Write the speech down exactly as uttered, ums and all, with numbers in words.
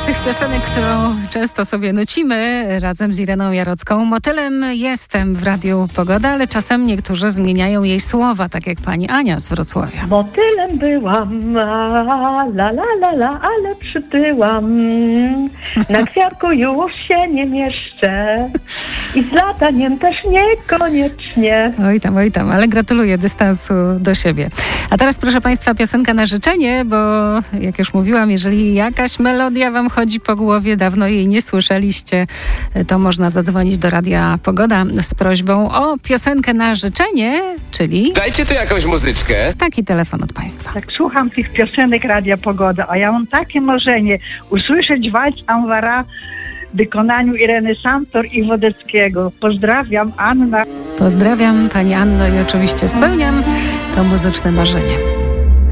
z tych piosenek, którą często sobie nucimy razem z Ireną Jarocką. Motylem jestem w Radiu Pogoda, ale czasem niektórzy zmieniają jej słowa, tak jak pani Ania z Wrocławia. Motylem byłam, a, la la la la, ale przytyłam. Na kwiatku już się nie mieszczę i z lataniem też niekoniecznie. Oj tam, oj tam, ale gratuluję dystansu do siebie. A teraz, proszę państwa, piosenka na życzenie, bo jak już mówiłam, jeżeli jakaś melodia wam chodzi po głowie, dawno jej nie słyszeliście, to można zadzwonić do Radia Pogoda z prośbą o piosenkę na życzenie, czyli... Dajcie tu jakąś muzyczkę. Taki telefon od państwa. Tak słucham tych piosenek Radia Pogoda, a ja mam takie marzenie usłyszeć walc Anwara w wykonaniu Ireny Santor i Wodeckiego. Pozdrawiam, Anna. Pozdrawiam pani Anno i oczywiście spełniam to muzyczne marzenie.